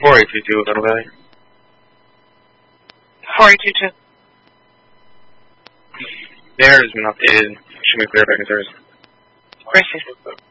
4822, Little Valley. 4822. The error has been updated. Should be clear back in service. Gracie.